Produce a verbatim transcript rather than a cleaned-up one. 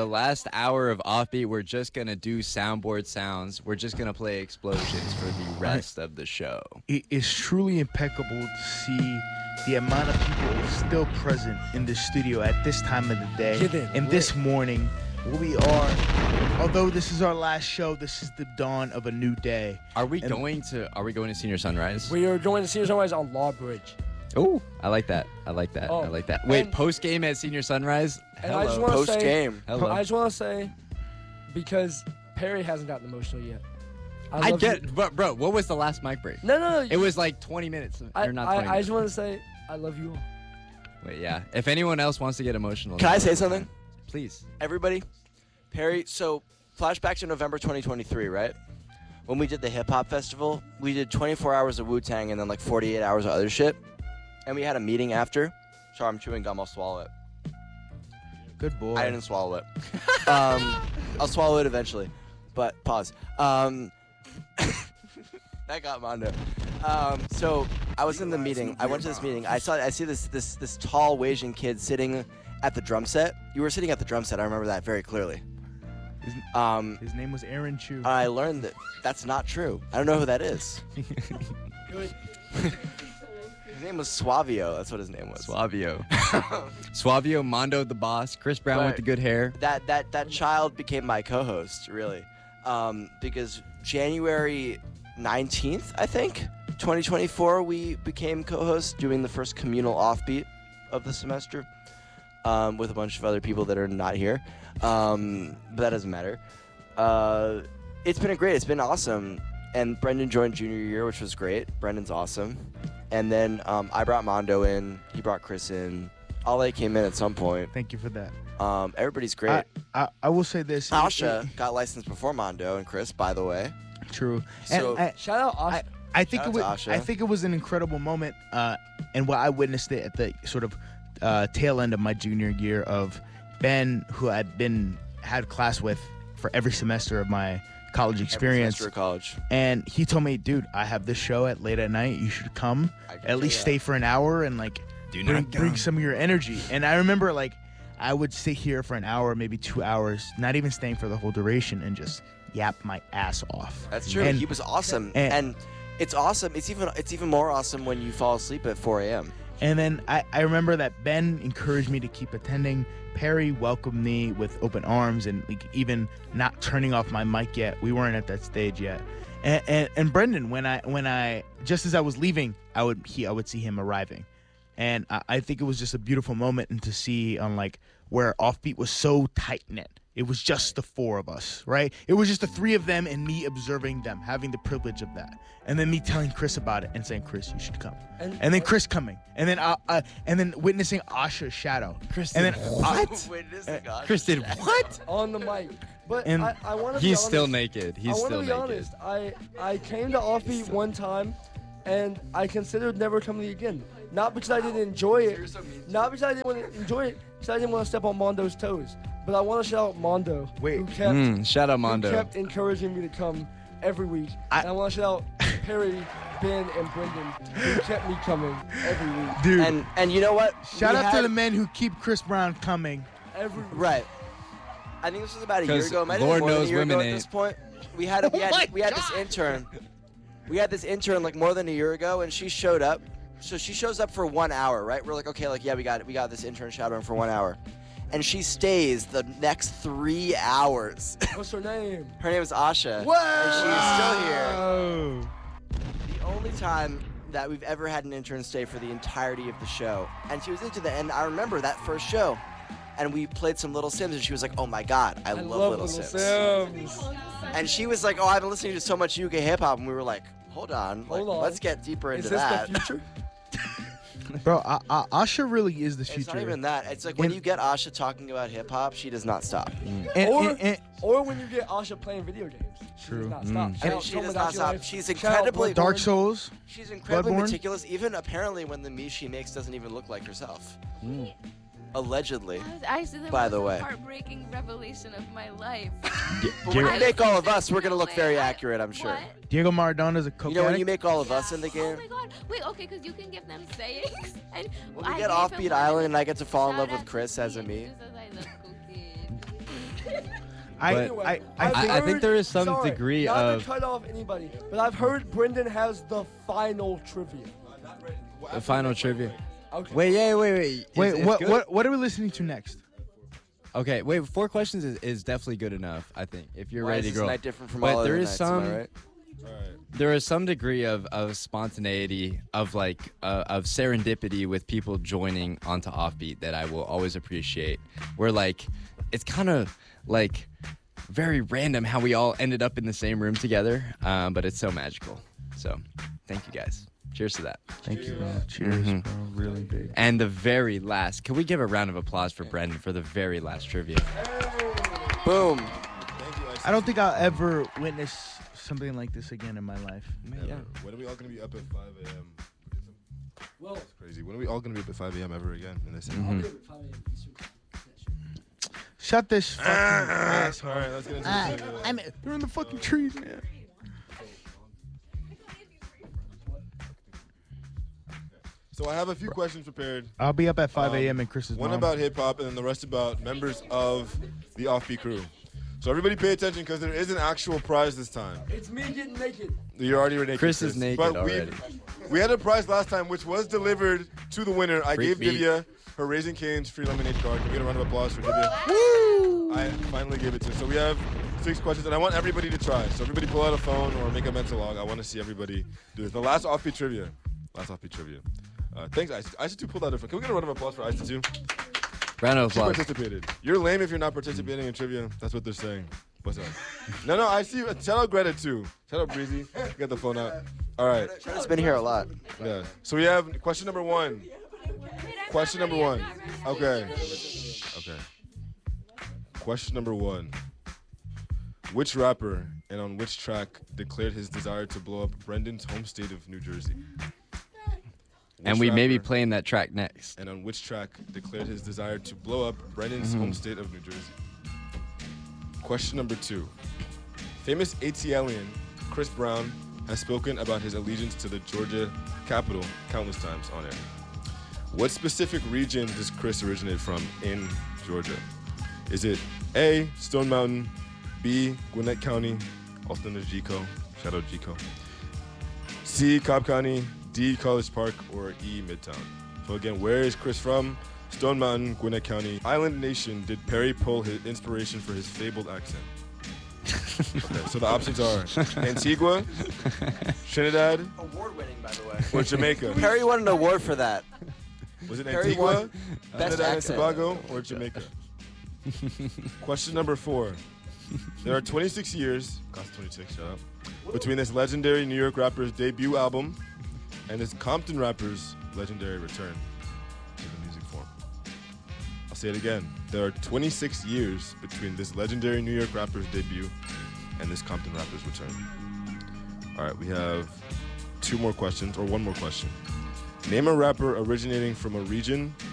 The last hour of Offbeat, we're just going to do soundboard sounds. We're just going to play explosions for the rest of the show. It is truly impeccable to see the amount of people still present in the studio at this time of the day. And this morning, we are, although this is our last show, this is the dawn of a new day. Are we and going to Are we going to Senior Sunrise? We are going to Senior Sunrise on Law Bridge. Oh, I like that. I like that. Oh, I like that. Wait, and- post game at Senior Sunrise? And Hello. I just want to Post say, game. Hello. I just want to say, because Perry hasn't gotten emotional yet. I love get, you. but bro, what was the last mic break? No, no, no. It was like twenty minutes, I, or not I, twenty I minutes. just want to say, I love you all. Wait, yeah. If anyone else wants to get emotional, Can I say something? Please. Everybody, Perry, so flashback to November twenty twenty-three, right? When we did the hip hop festival, we did twenty-four hours of Wu-Tang and then like forty-eight hours of other shit. And we had a meeting after. Sorry, I'm chewing gum, I'll swallow it. Good boy. I didn't swallow it. um, I'll swallow it eventually. But pause. Um, that got Mondo. Um, so I was in the meeting. I went to this meeting. I saw. I see this this this tall Asian kid sitting at the drum set. You were sitting at the drum set. I remember that very clearly. His, Um, his name was Aaron Chu. I learned that that's not true. I don't know who that is. His name was Suavio. That's what his name was. Suavio. Suavio, Mondo the boss, Chris Brown Right. with the good hair. That that that child became my co-host, really, um, because January nineteenth, I think, twenty twenty-four, we became co-hosts, doing the first communal offbeat of the semester, um, with a bunch of other people that are not here, um, but that doesn't matter. Uh, it's been a great. It's been awesome, and Brendan joined junior year, which was great. Brendan's awesome, and then um, I brought Mondo in. He brought Chris in. Ale came in at some point. Thank you for that. Um, everybody's great. I, I, I will say this. Asha got licensed before Mondo and Chris, by the way. True. So- and I, Shout out Oscar. I think Shout it was. out to Asha. I think it was an incredible moment, uh, and what I witnessed it at the sort of uh, tail end of my junior year of Ben, who I'd been had class with for every semester of my college Every experience, semester of college. and he told me, "Dude, I have this show at late at night. You should come. I can At least say stay that. for an hour and like Do bring, not bring come. some of your energy." And I remember like I would sit here for an hour, maybe two hours, not even staying for the whole duration, and just yap my ass off. That's true. And- he was awesome, and- and, it's awesome. It's even it's even more awesome when you fall asleep at four a.m. And then I, I remember that Ben encouraged me to keep attending. Perry welcomed me with open arms and like, even not turning off my mic yet. We weren't at that stage yet. And, and and Brendan, when I when I just as I was leaving, I would he I would see him arriving, and I, I think it was just a beautiful moment and to see on like where Offbeat was so tight knit. It was just the four of us, right? It was just the three of them and me observing them, having the privilege of that, and then me telling Chris about it and saying, "Chris, you should come." And- And then Chris coming, and then uh, uh and then witnessing Asha's shadow. Chris and did then what? Witnessing God. Chris did what? on the mic. But And I, I want to be He's honest. still naked. He's I want still to be naked. honest. I I came to Offbeat one time, and I considered never coming again. Not because I didn't enjoy it, not because I didn't want to enjoy it, because I didn't want to step on Mondo's toes. But I want to shout out Mondo, Wait. who kept Mm, shout out who Mondo. kept encouraging me to come every week. I- and I want to shout out Perry, Ben, and Brendan, who kept me coming every week. Dude, And and you know what? shout We out to had- the men who keep Chris Brown coming. Every week. Right. I think this was about a year 'Cause ago. It might have been Lord more than a knows year women ago at ain't. this point. We had a, we Oh had my we had this God. intern. We had this intern like more than a year ago, and she showed up. So she shows up for one hour, right? We're like, okay, like yeah, we got it. We got this intern shadowing for one hour, and she stays the next three hours. What's her name? Her name is Asha. Whoa! And she's still here. Oh. The only time that we've ever had an intern stay for the entirety of the show. And she was into the and I remember that first show. And we played some Little Sims and she was like, "Oh my god, I, I love, love Little, Little Sims. Sims. And she was like, "Oh, I've been listening to so much U K hip hop." And we were like, "Hold on. Hold like, on. Let's get deeper Is into this that." the future? Bro, uh, uh, Asha really is the It's future. not even that. It's like when And- you get Asha talking about hip hop, she does not stop. And- or, and- and- or when you get Asha playing video games. She True. does not Mm. stop. And Shout out she Tell does Me not About Your stop. Life. She's Shout out incredibly- Bloodborne. Dark Souls. She's incredibly Bloodborne? meticulous. Even apparently when the me she makes doesn't even look like herself. Allegedly. That was actually the By most the way. heartbreaking revelation of my life. But when I you make was all of us, we're gonna look like, very I- accurate, I'm sure. What? Diego Maradona's a coke You know when you addict. make all of us in the Oh game? my god. Wait, okay, because you can give them sayings. And When I we get gave him Offbeat one. Island and I get to fall in Shout love with out to Chris as a Pete, me. just as I love cooking. I, But- Anyway, I, I, I've I- I think heard- there is some sorry, degree not of- to cut off anybody, but I've heard Brendan has the final trivia. The final trivia. Okay. Wait, yeah, wait, wait. wait, It's- it's what, good? what, what are we listening to next? Okay, wait. Four questions is, is definitely good enough. I think if you're Why ready is to this go. night different from But all there other is nights, am I some- right? There is some degree of, of spontaneity, of like uh, of serendipity with people joining onto Offbeat that I will always appreciate. Where like it's kind of like very random how we all ended up in the same room together, um, but it's so magical. So thank you guys. Cheers to that. Thank you, bro. Cheers, Mhm. bro. Really big. And the very last, can we give a round of applause for Brendan for the very last trivia? Boom. Thank you, I don't think I'll ever witness something like this again in my life. Yeah. When are we all gonna be up at five a.m.? Well, That's crazy. When are we all gonna be up at five a.m. ever again in this? Mhm. Shut this fucking ass. All right, let's get into Ah, the trivia. I'm they're in the fucking trees, man. So I have a few questions prepared. I'll be up at five a.m. Um, and Chris's One mom. about hip hop and then the rest about members of the Offbeat crew. So everybody pay attention because there is an actual prize this time. it's me getting naked. You're already naked. Chris is naked but we- already. We had a prize last time which was delivered to the winner. I Free gave feet. Divya her Raising Cane's free lemonade card. Can we get a round of applause for Divya? I finally gave it to her. So we have six questions, and I want everybody to try. So everybody pull out a phone or make a mental log. I want to see everybody do this. The last Offbeat trivia. Last Offbeat trivia. Uh, thanks, Ice. Ice two pulled out a phone. Can we get a round of applause for Ice two? Round of She applause. participated. You're lame if you're not participating in trivia. That's what they're saying. What's up? No, no, I see. Shout out Greta too. Shout out Breezy. Get the phone out. All right. It's been here a lot. Yeah. So we have question number one. Question number one. Okay. Okay. Question number one. Which rapper and on which track declared his desire to blow up Brendan's home state of New Jersey? And Which we may be rapper playing that track next. And on which track declared his desire to blow up Brendan's home state of New Jersey? Question number two. Famous ATLian Chris Brown has spoken about his allegiance to the Georgia Capitol countless times on air. What specific region does Chris originate from in Georgia? Is it A, Stone Mountain, B, Gwinnett County, also known as G-Co, shout out G-Co, C, Cobb County, D, College Park, or E, Midtown? So again, where is Chris from? Stone Mountain, Gwinnett County. Island Nation did Perry pull his inspiration for his fabled accent? Okay, so the options are Antigua, Trinidad, Award winning, by the way. or Jamaica. Perry won an award for that. Was it Perry Antigua, won Best Trinidad and accent. Tobago, or Jamaica? Question number four. There are twenty-six years, cost twenty-six, shut up, between this legendary New York rapper's debut album and this Compton rapper's legendary return to the music form. I'll say it again. There are twenty-six years between this legendary New York rapper's debut and this Compton rapper's return. All right, we have two more questions, or one more question. Name a rapper originating from a region